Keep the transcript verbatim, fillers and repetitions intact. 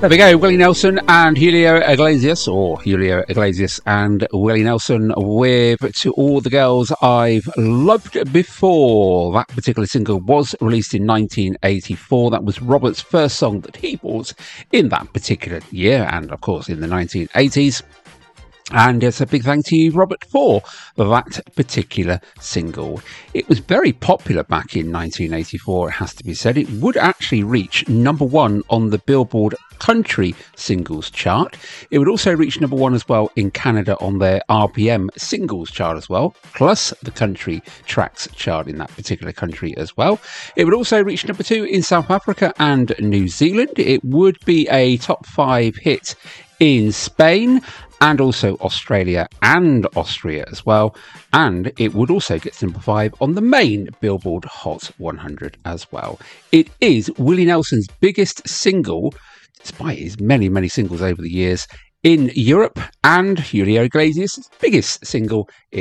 There we go, Willie Nelson and Julio Iglesias, or Julio Iglesias and Willie Nelson with To All the Girls I've Loved Before. That particular single was released in nineteen eighty-four. That was Robert's first song that he bought in that particular year, and of course in the nineteen eighties. And it's a big thank to you, Robert, for that particular single. It was very popular back in nineteen eighty-four, it has to be said. It would actually reach number one on the Billboard Country Singles chart. It would also reach number one as well in Canada on their R P M Singles chart as well, plus the Country Tracks chart in that particular country as well. It would also reach number two in South Africa and New Zealand. It would be a top five hit in Spain, and also Australia and Austria as well. And it would also get to number five on the main Billboard Hot one hundred as well. It is Willie Nelson's biggest single, despite his many, many singles over the years, in Europe, and Julio Iglesias' biggest single in